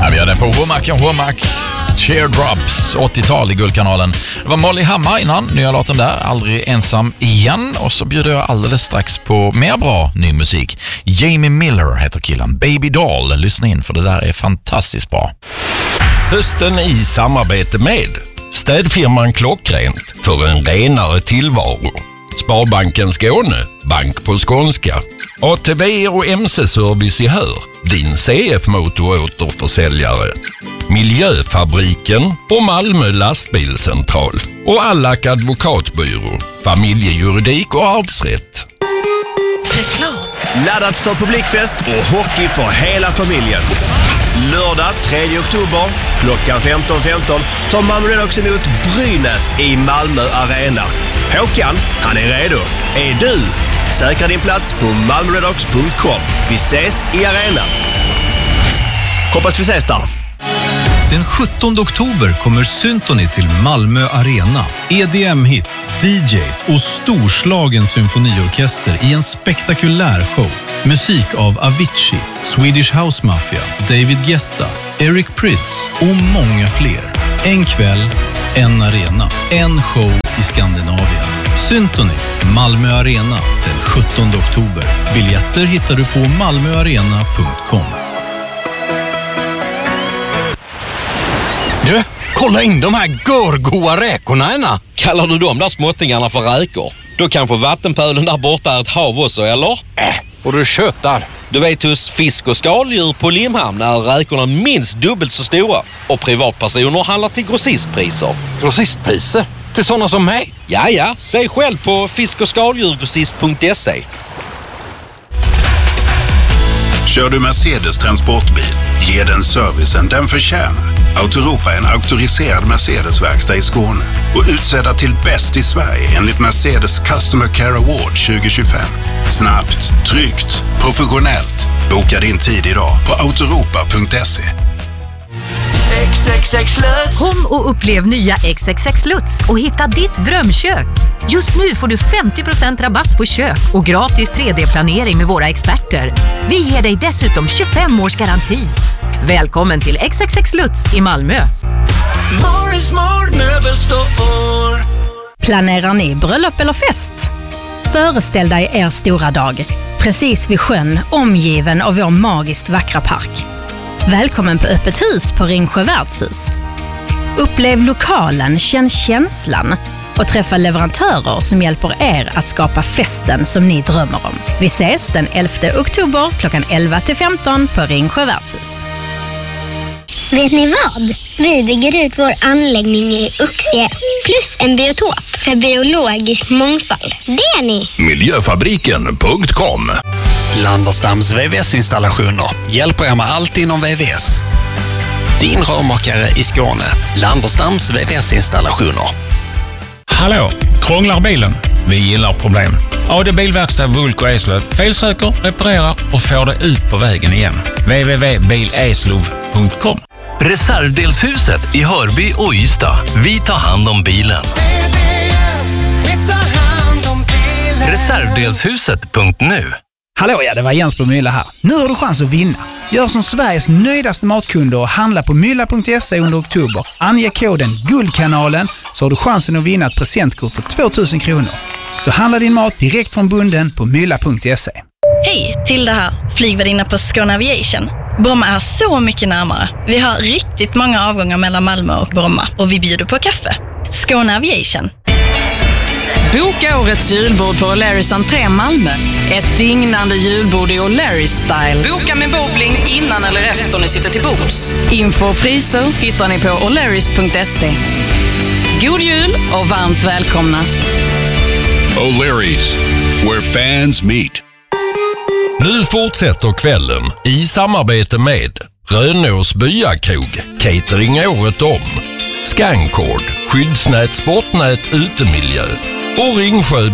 Ja, vi gör det på Humac. Teardrops, 80-tal i Guldkanalen. Det var Molly Hammar innan, nya låten där, Aldrig ensam igen. Och så bjuder jag alldeles strax på mer bra ny musik. Jamie Miller heter killen, Baby Doll. Lyssna in för det där är fantastiskt bra. Hösten i samarbete med städfirman Klockrent för en renare tillvaro. Sparbanken Skåne, bank på skånska. ATV och MC-service i Hör, din CF-motoråterförsäljare. Miljöfabriken och Malmö lastbilscentral. Och Allak advokatbyrå, familjejuridik och arvsrätt. Reklam. Laddat för publikfest och hockey för hela familjen. Lördag 3 oktober klockan 15.15 tar Malmö Redhawks emot Brynäs i Malmö Arena. Håkan, han är redo. Är du? Säkra din plats på malmöredhawks.com. Vi ses i arenan. Hoppas vi ses där. Den 17 oktober kommer Symphony till Malmö Arena. EDM-hits, DJs och storslagen symfoniorkester i en spektakulär show. Musik av Avicii, Swedish House Mafia, David Guetta, Eric Prydz och många fler. En kväll, en arena, en show i Skandinavien. Symphony, Malmö Arena, den 17 oktober. Biljetter hittar du på malmöarena.com. Du, kolla in de här görgoa räkorna ena. Kallar du de där småttingarna för räkor? Då kanske vattenpölen där borta är ett hav också, eller? Och du tjötar. Du vet, hos fisk- och skaldjur på Limhamn är räkorna minst dubbelt så stora. Och privatpersoner handlar till grossistpriser. Grossistpriser? Till sådana som mig? Ja, säg själv på fisk- och skaldjurgrossist.se. Kör du Mercedes transportbil, ge den servicen den förtjänar. Autoropa är en auktoriserad Mercedes-verkstad i Skåne och utsedda till bäst i Sverige enligt Mercedes Customer Care Award 2025. Snabbt, tryggt, professionellt. Boka din tid idag på autoropa.se. XXX Lutz. Kom och upplev nya XXX Lutz och hitta ditt drömkök. Just nu får du 50% rabatt på kök och gratis 3D-planering med våra experter. Vi ger dig dessutom 25 års garanti. Välkommen till XXX Lutz i Malmö. Morris Mord Möbelstore. Planerar ni bröllop eller fest? Föreställ dig er stora dag. Precis vid sjön, omgiven av vår magiskt vackra park. Välkommen på öppet hus på Ringsjö värdshus. Upplev lokalen, känn känslan och träffa leverantörer som hjälper er att skapa festen som ni drömmer om. Vi ses den 11 oktober klockan 11-15 på Ringsjö värdshus. Vet ni vad? Vi bygger ut vår anläggning i Uxie plus en biotop för biologisk mångfald. Det är ni! Miljöfabriken.com. Landerstams VVS-installationer hjälper er med allt inom VVS. Din rörmakare i Skåne. Landerstams VVS-installationer. Hallå, krånglar bilen? Vi gillar problem. AD Bilverkstad Vulk och Eslöv felsöker, reparerar och får det ut på vägen igen. www.bileslov.com. Reservdelshuset i Hörby och Ystad. Vi tar hand om bilen. Reservdelshuset.nu. Hallå, ja, det var Jens på Mylla här. Nu har du chans att vinna. Gör som Sveriges nöjdaste matkunder och handla på mylla.se under oktober. Ange koden Guldkanalen så har du chansen att vinna ett presentkort på 2000 kronor. Så handla din mat direkt från bunden på mylla.se. Hej, till det här. Flygvärdinna på Skåne Aviation. Bromma är så mycket närmare. Vi har riktigt många avgångar mellan Malmö och Bromma och vi bjuder på kaffe. Skåne Aviation. Boka årets julbord på O'Larrys entré Malmö. Ett dignande julbord i O'Larrys style. Boka med bowling innan eller efter ni sitter till bords. Info och priser hittar ni på o'larrys.se. God jul och varmt välkomna. O'Larrys, where fans meet. Nu fortsätter kvällen i samarbete med Rönås Byakrog, catering året om, Scancord, skyddsnät, sportnät, utemiljö och Ringsjö